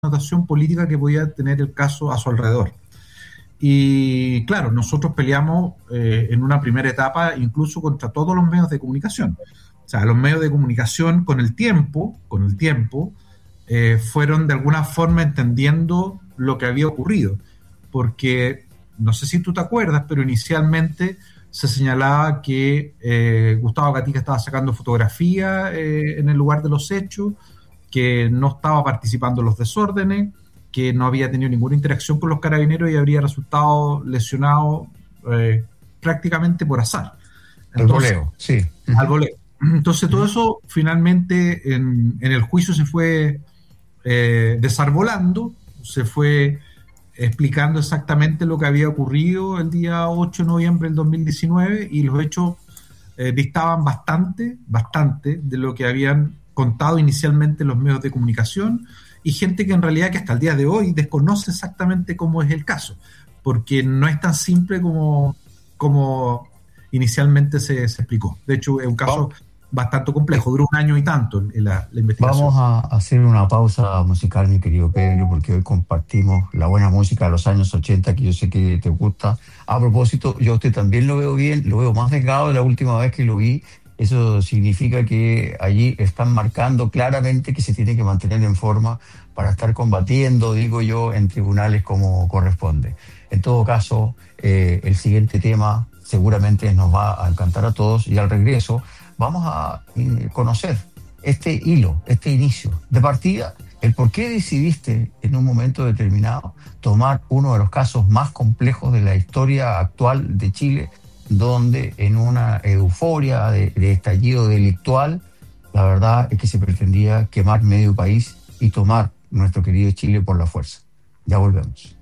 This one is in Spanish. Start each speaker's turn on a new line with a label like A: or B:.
A: connotación política que podía tener el caso a su alrededor. Y claro, nosotros peleamos en una primera etapa incluso contra todos los medios de comunicación. O sea, los medios de comunicación con el tiempo, fueron de alguna forma entendiendo lo que había ocurrido. Porque, no sé si tú te acuerdas, pero inicialmente se señalaba que Gustavo Gatica estaba sacando fotografía en el lugar de los hechos, que no estaba participando en los desórdenes, que no había tenido ninguna interacción con los carabineros y habría resultado lesionado prácticamente por azar.
B: Entonces, al voleo, sí.
A: Al voleo. Entonces todo eso finalmente en el juicio se fue desarbolando, se fue explicando exactamente lo que había ocurrido el día 8 de noviembre del 2019 y los hechos distaban bastante de lo que habían contado inicialmente los medios de comunicación y gente que en realidad que hasta el día de hoy desconoce exactamente cómo es el caso, porque no es tan simple como inicialmente se explicó. De hecho, es un caso bastante complejo, duró 1 año y tanto la investigación.
B: Vamos a hacer una pausa musical, mi querido Pedro, porque hoy compartimos la buena música de los años 80, que yo sé que te gusta. A propósito, yo a usted también lo veo bien, lo veo más delgado de la última vez que lo vi. Eso significa que allí están marcando claramente que se tiene que mantener en forma para estar combatiendo, digo yo, en tribunales como corresponde. En todo caso, el siguiente tema seguramente nos va a encantar a todos y al regreso vamos a conocer este hilo, este inicio de partida, el por qué decidiste en un momento determinado tomar uno de los casos más complejos de la historia actual de Chile, donde en una euforia de estallido delictual, la verdad es que se pretendía quemar medio país y tomar nuestro querido Chile por la fuerza. Ya volvemos.